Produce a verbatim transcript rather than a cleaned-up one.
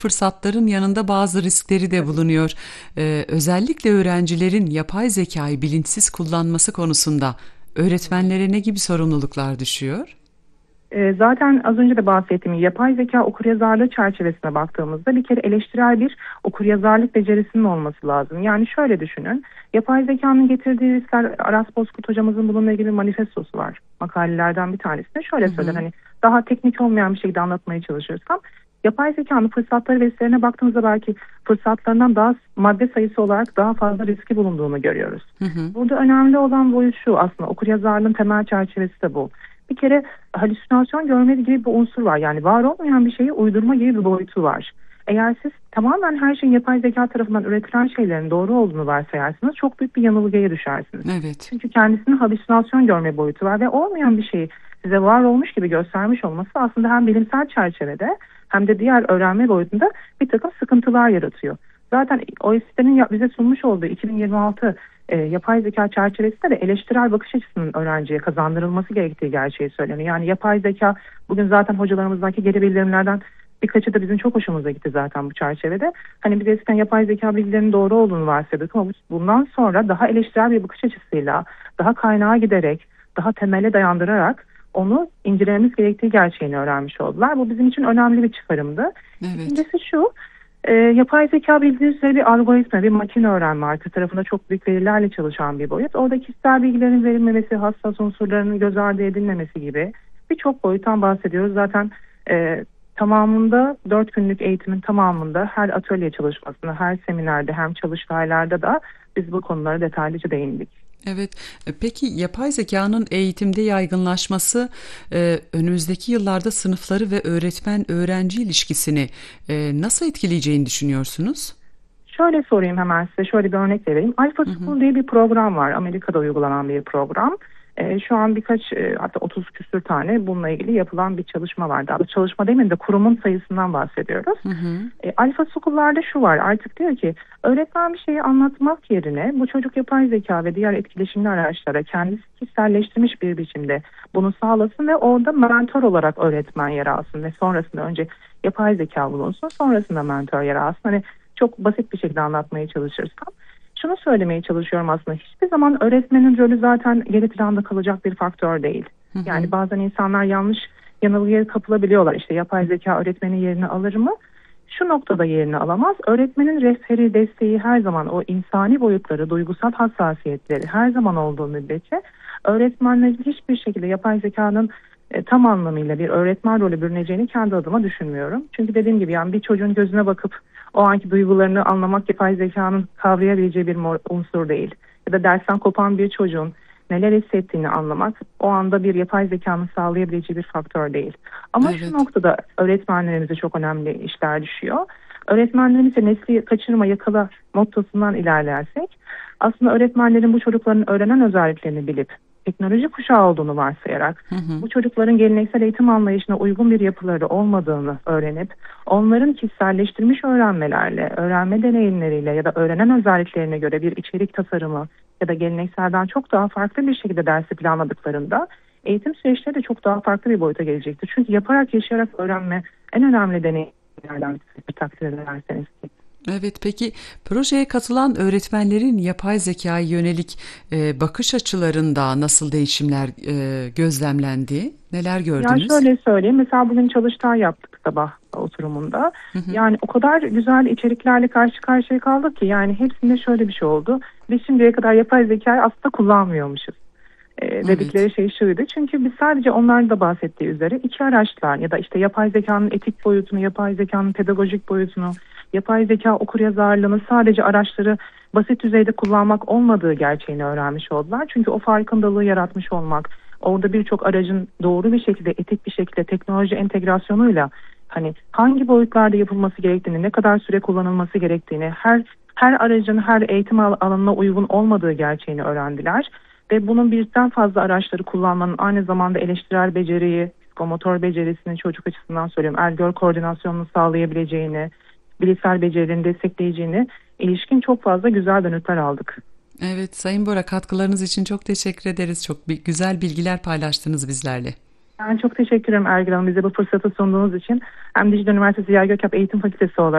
Fırsatların yanında bazı riskleri de bulunuyor. Ee, özellikle öğrencilerin yapay zekayı bilinçsiz kullanması konusunda öğretmenlere ne gibi sorumluluklar düşüyor? E, Zaten az önce de bahsettiğim yapay zeka okuryazarlığı çerçevesine baktığımızda bir kere eleştirel bir okuryazarlık becerisinin olması lazım. Yani şöyle düşünün, yapay zekanın getirdiği riskler, Aras Bozkurt hocamızın bununla ilgili manifestosu var. Makalelerden bir tanesinde şöyle Hı söyler, hı. hani daha teknik olmayan bir şekilde anlatmaya çalışırsam, yapay zekanın fırsatları ve risklerine baktığımızda belki fırsatlarından daha madde sayısı olarak daha fazla riski bulunduğunu görüyoruz. Hı hı. Burada önemli olan boyut şu, aslında okuryazarlığın temel çerçevesi de bu. Bir kere halüsinasyon görme gibi bir unsur var. Yani var olmayan bir şeyi uydurma gibi bir boyutu var. Eğer siz tamamen her şeyin yapay zeka tarafından üretilen şeylerin doğru olduğunu varsayarsınız, çok büyük bir yanılgıya düşersiniz. Evet. Çünkü kendisinin halüsinasyon görme boyutu var ve olmayan bir şeyi size var olmuş gibi göstermiş olması aslında hem bilimsel çerçevede hem de diğer öğrenme boyutunda bir takım sıkıntılar yaratıyor. Zaten O E C D'nin bize sunmuş olduğu iki bin yirmi altı e, yapay zeka çerçevesinde de eleştirel bakış açısının öğrenciye kazandırılması gerektiği gerçeği söyleniyor. Yani yapay zeka, bugün zaten hocalarımızdaki geri bildirimlerden birkaçı da bizim çok hoşumuza gitti zaten bu çerçevede. Hani biz eskiden yapay zeka bilgilerinin doğru olduğunu varsaydık ama bundan sonra daha eleştirel bir bakış açısıyla, daha kaynağa giderek, daha temele dayandırarak onu incelememiz gerektiği gerçeğini öğrenmiş oldular. Bu bizim için önemli bir çıkarımdı. Evet. İkincisi şu, e, yapay zeka bildiğiniz üzere bir algoritma, bir makine öğrenme, arka tarafında çok büyük verilerle çalışan bir boyut. Orada kişisel bilgilerin verilmemesi, hassas unsurlarının göz ardı edilmemesi gibi birçok boyuttan bahsediyoruz. Zaten e, tamamında, dört günlük eğitimin tamamında her atölye çalışmasında, her seminerde hem çalıştaylarda da biz bu konulara detaylıca değindik. Evet. E, Peki yapay zekanın eğitimde yaygınlaşması e, önümüzdeki yıllarda sınıfları ve öğretmen-öğrenci ilişkisini e, nasıl etkileyeceğini düşünüyorsunuz? Şöyle sorayım hemen size, şöyle bir örnek vereyim. Alpha Hı hı. School diye bir program var. Amerika'da uygulanan bir program. Ee, şu an birkaç, e, hatta otuz küsür tane bununla ilgili yapılan bir çalışma var. Daha doğrusu çalışma demeyin de kurumun sayısından bahsediyoruz. Hı hı. E, Alpha School'larda şu var, artık diyor ki öğretmen bir şeyi anlatmak yerine bu çocuk yapay zeka ve diğer etkileşimli araçlara kendisi kişiselleştirmiş bir biçimde bunu sağlasın ve orada mentor olarak öğretmen yer alsın ve sonrasında önce yapay zeka bulunsun, sonrasında mentor yer alsın. Hani çok basit bir şekilde anlatmaya çalışırsam şunu söylemeye çalışıyorum, aslında hiçbir zaman öğretmenin rolü zaten geri planda kalacak bir faktör değil. Hı hı. Yani bazen insanlar yanlış yanılgıya kapılabiliyorlar. İşte yapay zeka öğretmenin yerini alır mı? Şu noktada yerini alamaz. Öğretmenin rehberi, desteği her zaman, o insani boyutları, duygusal hassasiyetleri her zaman olduğu müddetçe öğretmenlerin hiçbir şekilde yapay zekanın e, tam anlamıyla bir öğretmen rolü bürüneceğini kendi adıma düşünmüyorum. Çünkü dediğim gibi, yani bir çocuğun gözüne bakıp o anki duygularını anlamak yapay zekanın kavrayabileceği bir mor- unsur değil. Ya da dersten kopan bir çocuğun neler hissettiğini anlamak o anda bir yapay zekanın sağlayabileceği bir faktör değil. Ama şu Evet. noktada öğretmenlerimize çok önemli işler düşüyor. Öğretmenlerimize nesli kaçırma yakala mottosundan ilerlersek, aslında öğretmenlerin bu çocukların öğrenen özelliklerini bilip teknoloji kuşağı olduğunu varsayarak Hı hı. bu çocukların geleneksel eğitim anlayışına uygun bir yapıları olmadığını öğrenip onların kişiselleştirilmiş öğrenmelerle, öğrenme deneyimleriyle ya da öğrenen özelliklerine göre bir içerik tasarımı ya da gelenekselden çok daha farklı bir şekilde dersi planladıklarında eğitim süreçleri de çok daha farklı bir boyuta gelecektir. Çünkü yaparak, yaşayarak öğrenme en önemli deneyimlerden bir takdir ederseniz. Evet, peki projeye katılan öğretmenlerin yapay zekaya yönelik e, bakış açılarında nasıl değişimler e, gözlemlendi? Neler Ya gördünüz? şöyle söyleyeyim, mesela bugün çalıştay yaptık sabah oturumunda. Hı hı. Yani o kadar güzel içeriklerle karşı karşıya kaldık ki, yani hepsinde şöyle bir şey oldu. Biz şimdiye kadar yapay zekayı aslında kullanmıyormuşuz. E, Evet. dedikleri şey şuydu. Çünkü biz sadece onların da bahsettiği üzere iki araçlar ya da işte yapay zekanın etik boyutunu, yapay zekanın pedagojik boyutunu, yapay zeka okuryazarlığını sadece araçları basit düzeyde kullanmak olmadığı gerçeğini öğrenmiş oldular. Çünkü o farkındalığı yaratmış olmak, orada birçok aracın doğru bir şekilde, etik bir şekilde teknoloji entegrasyonuyla hani hangi boyutlarda yapılması gerektiğini, ne kadar süre kullanılması gerektiğini, her her aracın her eğitim al- alanına uygun olmadığı gerçeğini öğrendiler. Ve bunun birden fazla araçları kullanmanın aynı zamanda eleştirel beceriyi, psikomotor becerisini, çocuk açısından söylüyorum, el-gör koordinasyonunu sağlayabileceğini, bilişsel becerilerini destekleyeceğini ilişkin çok fazla güzel dönütler aldık. Evet, Sayın Bora, katkılarınız için çok teşekkür ederiz. Çok bi- güzel bilgiler paylaştınız bizlerle. Ben çok teşekkür ederim Ergin Hanım, bize bu fırsatı sunduğunuz için. Hem Dicle Üniversitesi Yer Gökçek Eğitim Fakültesi olarak